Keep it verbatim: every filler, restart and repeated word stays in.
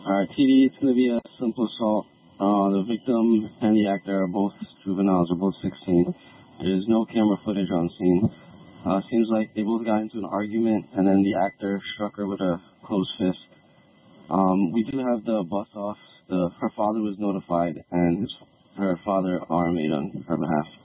Alright, T V, it's going to be a simple assault. Uh, the victim and the actor are both juveniles, are both sixteen. There's no camera footage on scene. Uh, seems like they both got into an argument, and then the actor struck her with a closed fist. Um, we do have the bus off. The, her father was notified, and his, her father R M'd on her behalf.